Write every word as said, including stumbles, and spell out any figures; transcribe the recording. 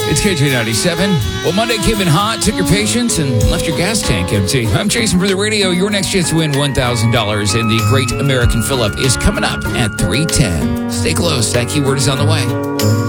It's K J ninety-seven. Well, Monday came in hot, took your patience, and left your gas tank empty. I'm Jason for the radio. Your next chance to win one thousand dollars in the Great American Fill-Up is coming up at three ten. Stay close. That keyword is on the way.